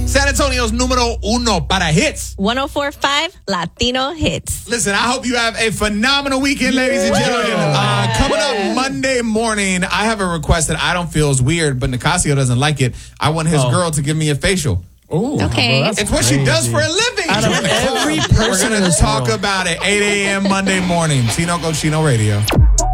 San Antonio's numero uno para hits. 104.5 Latino Hits. Listen, I hope you have a phenomenal weekend, ladies and gentlemen. Coming up Monday morning, I have a request that I don't feel is weird, but Nicasio doesn't like it. I want his girl to give me a facial. Ooh, Okay. well, It's what she does for a living. Out of every person We're in going to this talk world. about it 8 a.m. Monday morning. Chino Cochino Radio.